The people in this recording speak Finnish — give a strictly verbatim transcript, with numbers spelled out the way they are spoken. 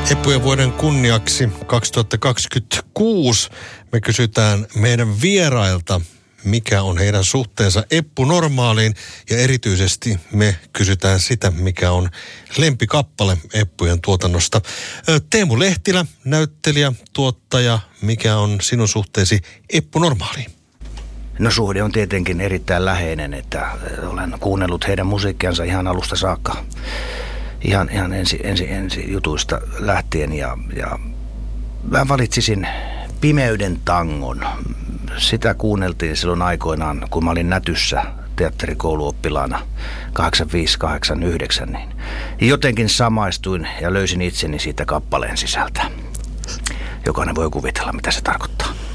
Eppujen vuoden kunniaksi kaksituhattakaksikymmentäkuusi me kysytään meidän vierailta, mikä on heidän suhteensa Eppu-normaaliin, ja erityisesti me kysytään sitä, mikä on lempikappale Eppujen tuotannosta. Teemu Lehtilä, näyttelijä, tuottaja, mikä on sinun suhteesi Eppu-normaaliin? No suhde on tietenkin erittäin läheinen, että olen kuunnellut heidän musiikkiansa ihan alusta saakka. Ihan, ihan ensi, ensi, ensi jutuista lähtien ja, ja mä valitsisin Pimeyden tangon. Sitä kuunneltiin silloin aikoinaan, kun mä olin Nätyssä teatterikouluoppilaana kahdeksankymmentäviisi kahdeksankymmentäyhdeksän, niin jotenkin samaistuin ja löysin itseni siitä kappaleen sisältä. Jokainen voi kuvitella, mitä se tarkoittaa.